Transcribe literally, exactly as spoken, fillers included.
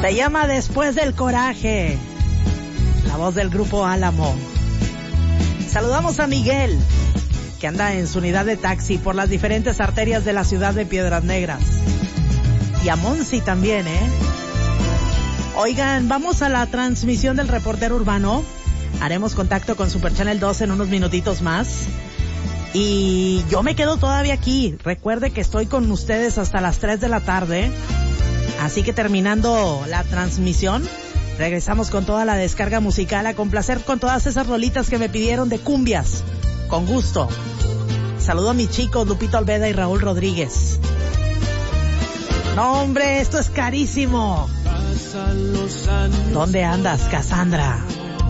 Se llama Después del Coraje, la voz del grupo Álamo. Saludamos a Miguel, que anda en su unidad de taxi por las diferentes arterias de la ciudad de Piedras Negras. Y a Monsi también, ¿eh? Oigan, vamos a la transmisión del reportero urbano. Haremos contacto con Super Channel dos en unos minutitos más. Y yo me quedo todavía aquí. Recuerde que estoy con ustedes hasta las tres de la tarde. Así que terminando la transmisión, regresamos con toda la descarga musical a complacer con todas esas rolitas que me pidieron de cumbias. Con gusto. Saludo a mis chicos Lupito Alveda y Raúl Rodríguez. No, hombre, esto es carísimo. ¿Dónde andas, Cassandra?